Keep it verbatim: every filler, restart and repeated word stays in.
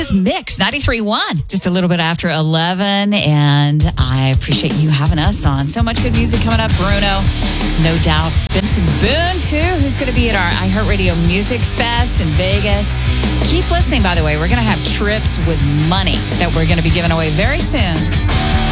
It's Mix ninety-three point one. Just a little bit after eleven, and I appreciate you having us on. So much good music coming up. Bruno, no doubt. Benson Boone, too, who's going to be at our iHeartRadio Music Fest in Vegas. Keep listening, by the way. We're going to have trips with money that we're going to be giving away very soon.